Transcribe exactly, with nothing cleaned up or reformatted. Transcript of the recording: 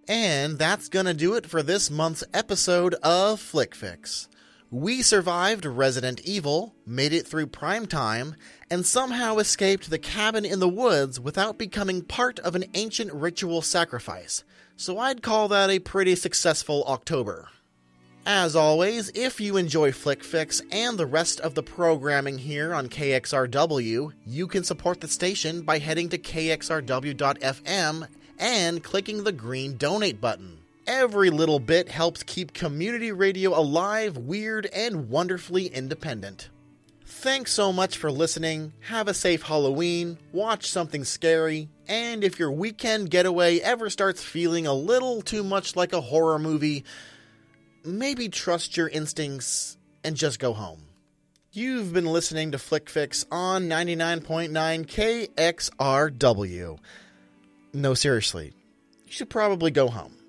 And that's gonna do it for this month's episode of Flick Fix. We survived Resident Evil, made it through primetime, and somehow escaped the cabin in the woods without becoming part of an ancient ritual sacrifice, so I'd call that a pretty successful October. As always, if you enjoy Flick Fix and the rest of the programming here on K X R W, you can support the station by heading to k x r w dot f m and clicking the green donate button. Every little bit helps keep community radio alive, weird, and wonderfully independent. Thanks so much for listening, have a safe Halloween, watch something scary, and if your weekend getaway ever starts feeling a little too much like a horror movie, maybe trust your instincts and just go home. You've been listening to Flick Fix on ninety-nine point nine K X R W. No, seriously, you should probably go home.